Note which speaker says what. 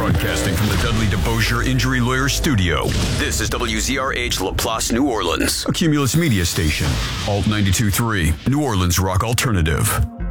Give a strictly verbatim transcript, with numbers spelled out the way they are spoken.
Speaker 1: Broadcasting from the Dudley DeBosier Injury Lawyer Studio. This is W Z R H LaPlace, New Orleans. A Cumulus Media Station. Alt ninety-two point three, New Orleans Rock Alternative.